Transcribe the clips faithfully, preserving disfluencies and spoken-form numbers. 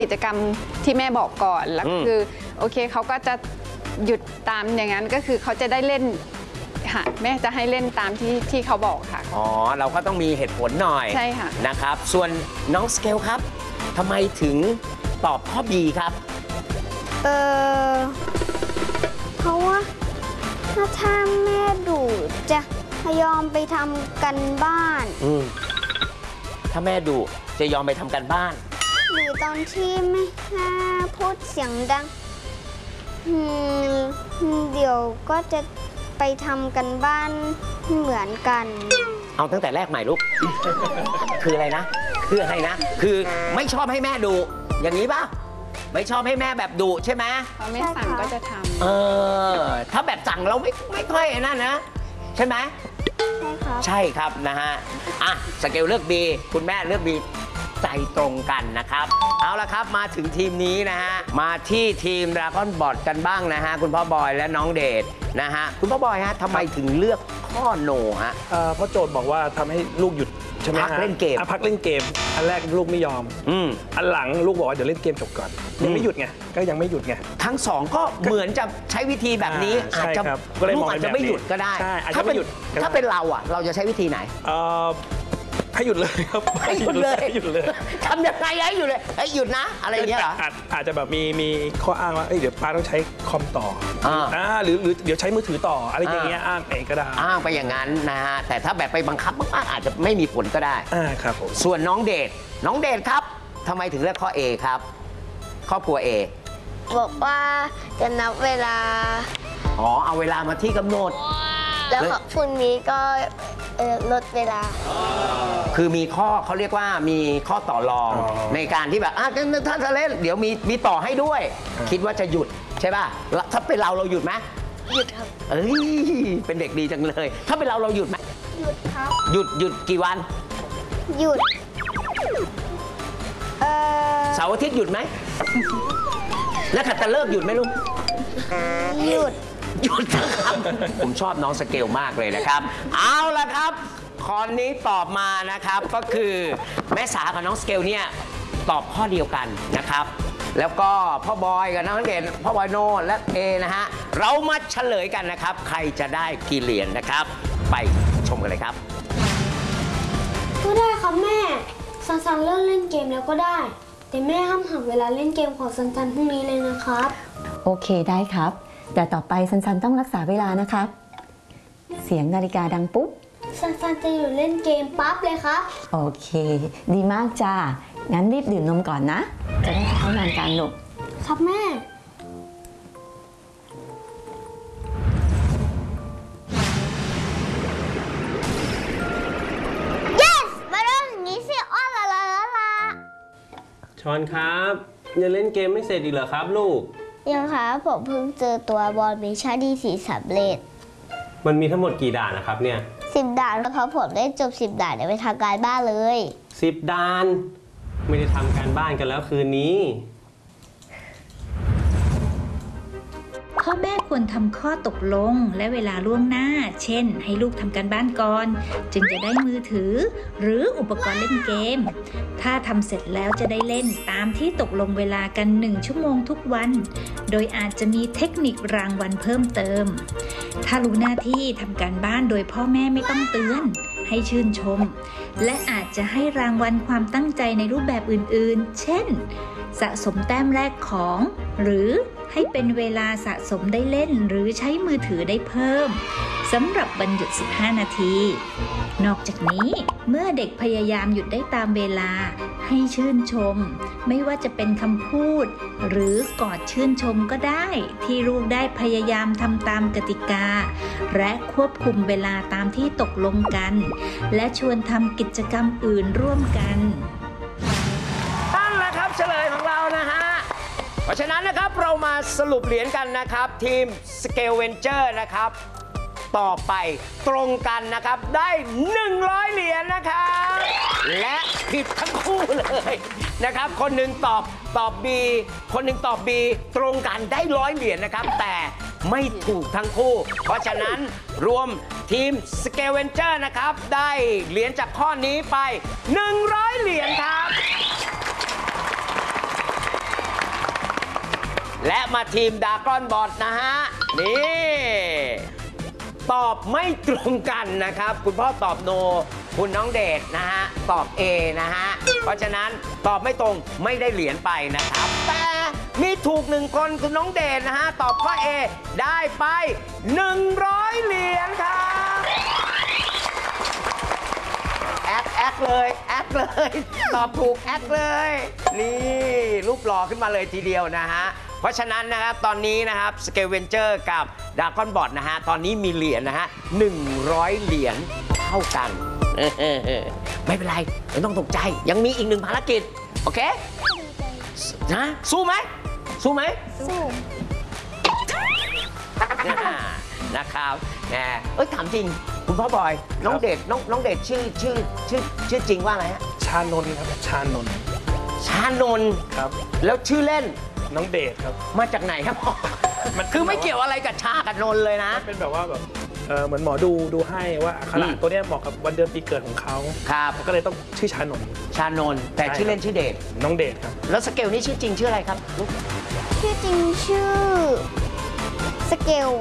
กิจกรรมที่แม่บอกก่อนแล้วคือโอเคเขาก็จะหยุดตามอย่างนั้นก็คือเขาจะได้เล่นค่ะแม่จะให้เล่นตามที่ที่เขาบอกค่ะอ๋อเราก็ต้องมีเหตุผลหน่อยใช่ค่ะนะครับส่วนน้องสเกลครับทำไมถึงตอบข้อ บี ครับเออเพราะว่าถ้าถ้าแม่ดุจะยอมไปทำกันบ้านอืมถ้าแม่ดุจะยอมไปทำกันบ้านหรือตอนที่แม่พูดเสียงดังเดี๋ยวก็จะไปทำกันบ้านเหมือนกันเอาตั้งแต่แรกใหม่ลูก คืออะไรนะคืออะไรนะคือไม่ชอบให้แม่ดุอย่างนี้ป่ะไม่ชอบให้แม่แบบดุใช่ไหมพอแม่สั่งก็จะทำเออถ้าแบบสั่งเราไม่ไม่ค่อยนั่นนะใช่ไหมใช่ครับใช่ครับนะฮะอ่ะสเกลเลือก B คุณแม่เลือก B ใจตรงกันนะครับเอาละครับมาถึงทีมนี้นะฮะมาที่ทีมดราก้อนบอทกันบ้างนะฮะคุณพ่อบอยและน้องเดชนะฮะคุณพ่อบอยฮะทำไมถึงเลือกข้อโนฮะเพราะโจทย์บอกว่าทำให้ลูกหยุดใช่ไหมพักเล่นเกมพักเล่นเกมอันแรกลูกไม่ยอมอืมอันหลังลูกบอกว่าเดี๋ยวเล่นเกมจบก่อนยังไม่หยุดไงก็ยังไม่หยุดไงทั้งสองก็เหมือนจะใช้วิธีแบบนี้อาจจะลูกอาจจะไม่หยุดก็ได้ถ้าเป็นถ้าเป็นเราอ่ะเราจะใช้วิธีไหนให้หยุดเลยครับให้หยุดเลยหยุดเลยทำยังไงให้หยุดเลยให้หยุดนะอะไรอย่างเงี้ยเหรออาจจะแบบมีมีข้ออ้างว่าเดี๋ยวป้าต้องใช้คอมต่ออ่าหรือหรือเดี๋ยวใช้มือถือต่ออะไรอย่างเงี้ยอ้างเองก็ได้อ้างไปอย่างนั้นนะฮะแต่ถ้าแบบไปบังคับมากๆอาจจะไม่มีผลก็ได้อ่าครับผมส่วนน้องเดชน้องเดชครับทำไมถึงเลือกข้อ A ครับครอบครัว A บอกว่าจะนับเวลาอ๋อเอาเวลามาที่กำหนดแล้วพรุ่งนี้ก็ลดเวลาคือมีข้อเขาเรียกว่ามีข้อต่อรองในการที่แบบอ่ะถ้าจะเล่นเดี๋ยวมีมีต่อให้ด้วย คิดว่าจะหยุดใช่ป่ะถ้าเป็นเราเราหยุดไหมหยุดครับเอ้ยเป็นเด็กดีจังเลยถ้าเป็นเราเราหยุดไหมหยุดครับหยุดหยุดกี่วันหยุดเออเสาร์อาทิตย์หยุดไหมแล้วขัดตะเลิกหยุดไหมลูกหยุดหยุดนะครับผมชอบน้องสเกลมากเลยนะครับเอาละครับข้อนี้ตอบมานะครับก็คือแม่สากับน้องสเกลเนี่ยตอบข้อเดียวกันนะครับแล้วก็พ่อบอยกับน้องเดชพ่อบอยโนและเอนะฮะเรามาเฉลยกันนะครับใครจะได้กี่เหรียญนะครับไปชมกันเลยครับก็ได้ครับแม่ซันซันเลิกเล่นเกมแล้วก็ได้แต่แม่ห้ามหักเวลาเล่นเกมของซันซันพรุ่งนี้เลยนะครับโอเคได้ครับแต่ต่อไปซันซันต้องรักษาเวลานะครับเสียงนาฬิกาดังปุ๊บซันซันจะอยู่เล่นเกมปั๊บเลยครับโอเคดีมากจ้างั้นรีบดื่มนมก่อนนะจะได้เข้านอนกันลูกครับแม่ yes มาเรื่องนี้สิอ้อละละละละชอนครับยังเล่นเกมไม่เสร็จอีกเหรอครับลูกยังครับผมเพิ่งเจอตัวบอลมิชชั่นที่สีสำเร็จมันมีทั้งหมดกี่ด่านนะครับเนี่ยสิบด่านเพราะผมได้จบสิบด่านไปทำการบ้านเลยสิบด่านไม่ได้ทำการบ้านกันแล้วคืนนี้พ่อแม่ควรทำข้อตกลงและเวลาล่วงหน้าเช่นให้ลูกทำการบ้านก่อนจึงจะได้มือถือหรืออุปกรณ์เล่นเกมถ้าทำเสร็จแล้วจะได้เล่นตามที่ตกลงเวลากันหนึ่งชั่วโมงทุกวันโดยอาจจะมีเทคนิครางวัลเพิ่มเติมถ้ารู้หน้าที่ทำการบ้านโดยพ่อแม่ไม่ต้องเตือนให้ชื่นชมและอาจจะให้รางวัลความตั้งใจในรูปแบบอื่นๆเช่นสะสมแต้มแรกของหรือให้เป็นเวลาสะสมได้เล่นหรือใช้มือถือได้เพิ่มสำหรับวันหยุดสิบห้านาทีนอกจากนี้เมื่อเด็กพยายามหยุดได้ตามเวลาให้ชื่นชมไม่ว่าจะเป็นคำพูดหรือกอดชื่นชมก็ได้ที่ลูกได้พยายามทำตามกติกาและควบคุมเวลาตามที่ตกลงกันและชวนทำกิจกรรมอื่นร่วมกันนั่นแหละครับเฉลยของเรานะฮะเพราะฉะนั้นนะครับเรามาสรุปเหรียญกันนะครับทีม Scale Venture นะครับต่อไปตรงกันนะครับได้หนึ่งร้อยเหรียญนะครับและผิดทั้งคู่เลยนะครับคนหนึ่งตอบตอบ B คนหนึ่งตอบ B ตรงกันได้ร้อยเหรียญนะครับแต่ไม่ถูกทั้งคู่เพราะฉะนั้นรวมทีม Scale Venture นะครับได้เหรียญจากข้อนี้ไปหนึ่งร้อยเหรียญครับและมาทีมดากอนบอทนะฮะ นี่ ตอบไม่ตรงกันนะครับ คุณพ่อตอบโน คุณน้องเดชนะฮะ ตอบ A นะฮะ เพราะฉะนั้นตอบไม่ตรงไม่ได้เหรียญไปนะครับ แต่มีถูกหนึ่งคนคุณน้องเดชนะฮะ ตอบข้อ A ได้ไป หนึ่งร้อย เหรียญครับ แอคแอคเลย แอคเลย ตอบถูกแอคเลย นี่รูปหล่อขึ้นมาเลยทีเดียวนะฮะ เพราะฉะนั้นนะครับตอนนี้นะครับสเกลเวนเจอร์กับดากอนบอทนะฮะ ตอนนี้มีเหรียญนะฮะหนึ่งร้อยเหรียญเท่ากัน ไม่เป็นไร ไม่ต้องตกใจ ยังมีอีกหนึ่งภารกิจ โอเคนะสู้ไหมสู้ไหมสู้นะครับแหมเอ้ยถามจริง คุณพ่อบอย น้องเดชน้องน้องเดชชื่อชื่อชื่อชื่อจริงว่าอะไรฮะชานนท์ครับชานนท์ชานนท์ครับแล้วชื่อเล่นน้องเดชครับมาจากไหนครับพ่อมันคือไม่เกี่ยวอะไรกับชากับนนท์เลยนะเป็นแบบว่าแบบเออเหมือนหมอดูดูให้ว่าอักขระอืมตัวเนี้ยเหมาะกับวันเดือนปีเกิดของเขาครับก็เลยต้องชื่อชานนท์ชานนท์แต่ชื่อเล่นชื่อเดชน้องเดชครับแล้วสเกลนี่ชื่อจริงชื่ออะไรครับลูกชื่อจริงชื่อสเกล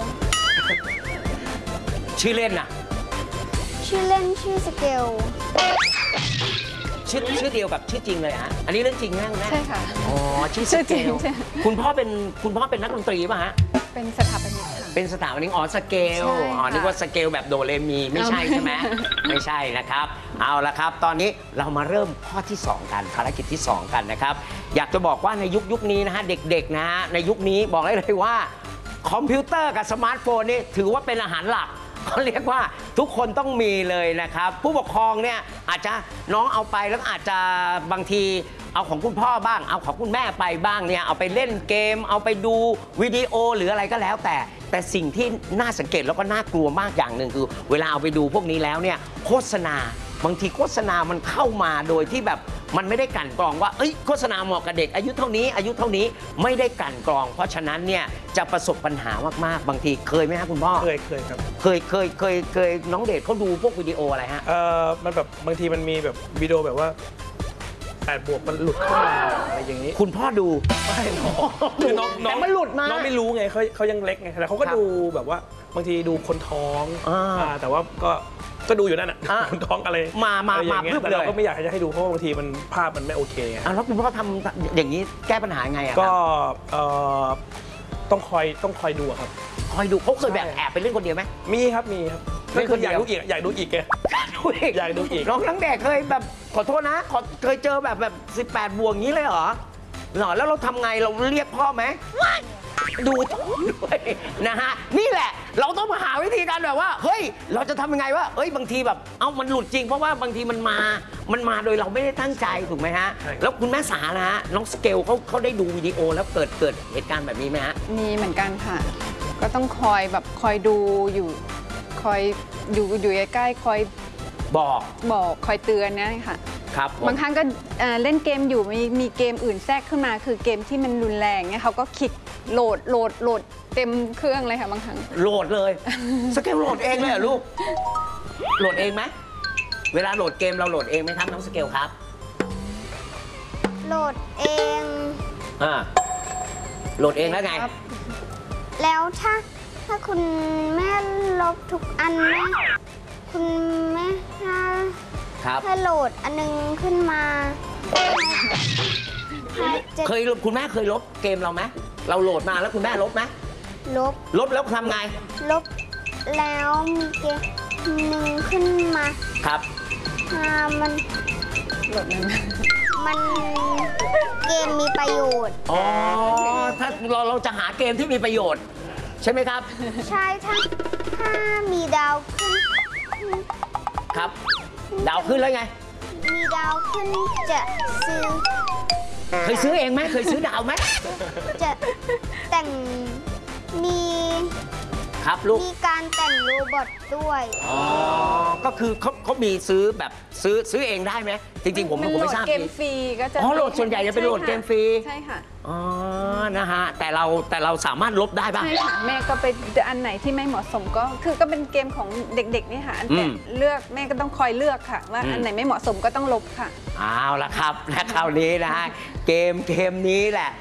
ชื่อเล่นน่ะชื่อเล่นชื่อสเกลชื่อชื่อเดียวกับชื่อจริงเลยฮะอันนี้เรื่องจริงนะคุณแม่ใช่ค่ะอ๋อชื่อสชื่อเกจริงลใช่คุณพ่อเป็นคุณพ่อเป็นนักดนตรีป่ะฮะเป็นสถาปนิกค่ะเป็นสถาปนิกอ๋อสเกลใช่ค่ะอ๋อนึกว่าสเกลแบบโดเรมีไม่ใช่ใช่ไหม ไม่ใช่นะครับ เอาละครับ ตอนนี้เรามาเริ่มข้อที่ สอง กันภารกิจที่ สอง กันนะครับ อยากจะบอกว่าในยุคยุคนี้นะฮะเด็กๆนะฮะในยุคนี้บอกได้เลยว่า คอมพิวเตอร์กับสมาร์ทโฟนนี่ถือว่าเป็นอาหารหลักเขาเรียกว่าทุกคนต้องมีเลยนะครับ ผู้ปกครองเนี่ยอาจจะน้องเอาไปแล้วอาจจะบางทีเอาของคุณพ่อบ้าง เอาของคุณแม่ไปบ้างเนี่ยเอาไปเล่นเกม เอาไปดูวิดีโอหรืออะไรก็แล้วแต่แต่สิ่งที่น่าสังเกตแล้วก็น่ากลัวมากอย่างหนึ่งคือ เวลาเอาไปดูพวกนี้แล้วเนี่ยโฆษณาบางทีโฆษณามันเข้ามาโดยที่แบบมันไม่ได้กลั่นกรองว่าเอ้ยโฆษณาเหมาะกับเด็กอายุเท่านี้อายุเท่านี้ไม่ได้กลั่นกรอง เพราะฉะนั้นเนี่ยจะประสบปัญหามากๆบางทีเคยไหมครับคุณพ่อเคยเคยครับเคยเคยเคยเคยน้องเดชเขาดูพวกวิดีโออะไรฮะเออมันแบบบางทีมันมีแบบวิดีโอแบบว่าแปดบวกมันหลุดเข้ามาอะไรอย่างนี้คุณพ่อดูไม่น้องคือน้องน้แต่องมันหลุดมาน้องไม่รู้ไงเขาเขายังเล็กไงแต่เขาก็ครับดูแบบว่าบางทีดูคนท้องอ่าอ่าแต่ว่าก็ก็ดูอยู่นั่นน่ะอ่าคนท้องอะไรมามาอะไรอย่างเงี้มาพึบยแต่เราเลยก็ไม่อยากจะให้ดูเพราะว่าบางทีมันภาพมันไม่โอเคไงอ่ะแล้วคุณพ่อทำอย่างนี้แก้ปัญหาไงอะก็ครับเอ่อต้องคอยต้องคอยดูอะครับคอยดูเขาเคยแบบใช่แอบไปเล่นคนเดียวไหมมีครับมีครับเล่ก็นคืคนอเดีอยวยากดูอีกอยากดูอีกไงดูอีกอยากดูอีกน้องน้องเด็กเคยแบบขอโทษนะขอเคยเจอแบบแบบสิบแปดบวกงี้เลยเหรอเหรอแล้วเราทำไงเราเรียกพ่อไหมดูด้วยนะฮะนี่แหละ เราต้องมาหาวิธีการแบบว่าเฮ้ยเราจะทำยังไงว่าเอ้ยบางทีแบบเอ้ามันหลุดจริงเพราะว่าบางทีมันมามันมาโดยเราไม่ได้ตั้งใจถูกไหมฮะใช่ครับแล้วคุณแม่สานะฮะน้องสเกลเขาเขาได้ดูวิดีโอแล้วเกิดเกิดเหตุการณ์แบบนี้ไหมฮะมีเหมือนกันค่ะ ก็ต้องคอยแบบคอยดูอยู่ คอยอยู่อยู่ใกล้ๆคอยบอกบอกคอยเตือนนะค่ะครับผมบางครั้งก็เอ่อเล่นเกมอยู่มีมีเกมอื่นแทรกขึ้นมาคือเกมที่มันรุนแรงเนี่ยเขาก็คลิกโหลดโหลดโหลดเต็มเครื่องเลยค่ะบางครั้งโหลดเลย สเกลโหลดเองเลยเหรอลูก โหลดเองไหมเวลาโหลดเกมเราโหลดเองไหมครับน้องสเกลครับโหลดเองอ่าโหลดเองแล้วไงครับแล้วถ้าถ้าคุณแม่ลบทุกอันแม่คุณแม่ถ้าครับถ้าโหลดอันนึงขึ้นมาถ้าจะเคยคุณแม่เคยลบเกมเราไหมเราโหลดมาแล้วคุณแม่ลบไหมลบลบแล้วทำไงลบแล้วมีเกมหนึ่งขึ้นมาครับถ้ามันโหลดนั้นมันเกมมีประโยชน์อ๋อถ้าเราเราจะหาเกมที่มีประโยชน์ ใช่ไหมครับใช่ถ้าถ้ามีดาวขึ้นครับ ดาวขึ้นแล้วไงมีดาวขึ้นจะซื้อเคยซื้อเองไหมเคยซื้อดาวไหมจะแต่งมีครับลูกมีการแต่งโรบอทด้วยอ๋อก็คือเขาเขามีซื้อแบบซื้อซื้อเองได้ไหมจริงๆผมมันผมโหลไม่ดทราบเกมฟรีก็จะอ๋อโหลดส่วนใหญ่จะเป็นโหลดเกมฟรีใช่ค่ะอ๋อ นะฮะ แต่เราแต่เราสามารถลบได้ป่ะใช่ค่ะ แม่ก็ไปอันไหนที่ไม่เหมาะสมก็คือก็เป็นเกมของเด็กๆนี่ค่ะอันแต่อืมเลือกแม่ก็ต้องคอยเลือกค่ะ ว่าอืมอันไหนไม่เหมาะสมก็ต้องลบค่ะเอาละครับ และคราวนี้นะฮะ เกมเกมนี้แหละ